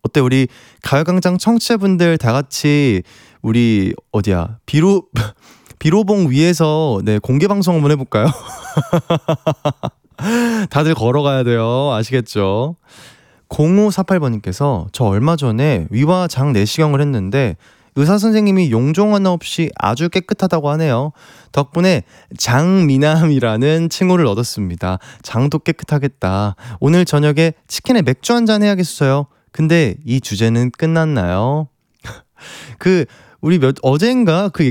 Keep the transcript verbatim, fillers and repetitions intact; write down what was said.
어때 우리 가요광장 청취자분들 다 같이 우리 어디야 비로 비로봉 위에서 네 공개 방송 한번 해볼까요? 다들 걸어가야 돼요. 아시겠죠? 공오사팔 번님께서 저 얼마 전에 위와 장 내시경을 했는데 의사 선생님이 용종 하나 없이 아주 깨끗하다고 하네요. 덕분에 장미남이라는 칭호를 얻었습니다. 장도 깨끗하겠다. 오늘 저녁에 치킨에 맥주 한잔 해야겠어요. 근데 이 주제는 끝났나요? 그 우리 몇 어젠가 그